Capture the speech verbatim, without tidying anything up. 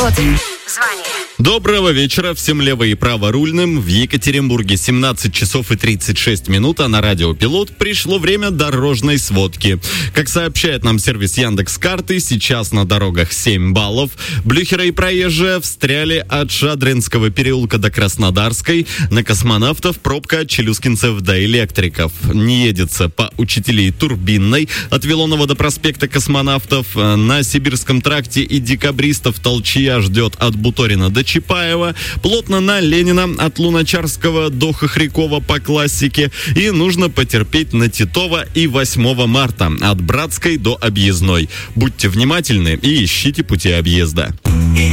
Автопилот. Звони. Доброго вечера всем лево- и праворульным. В Екатеринбурге семнадцать часов и тридцать шесть минут, а на радио Пилот пришло время дорожной сводки. Как сообщает нам сервис Яндекс.Карты, сейчас на дорогах семь баллов. Блюхеры и проезжие встряли от Шадринского переулка до Краснодарской. На Космонавтов пробка от Челюскинцев до Электриков. Не едется по Учителей Турбинной от Вилонова до проспекта Космонавтов. На Сибирском тракте и Декабристов толчья ждет от Буторина до Чапаева, плотно на Ленина от Луначарского до Хохрякова по классике, и нужно потерпеть на Титова и восьмого марта от Братской до Объездной. Будьте внимательны и ищите пути объезда.